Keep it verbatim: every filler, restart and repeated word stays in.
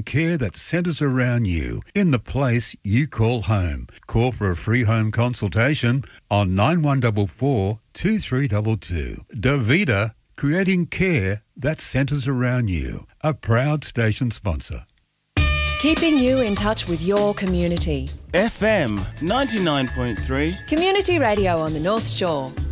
care that centres around you in the place you call home. Call for a free home consultation on nine one four four, two three two two. Davida, creating care that centres around you. A proud station sponsor. Keeping you in touch with your community. F M ninety-nine point three. Community radio on the North Shore.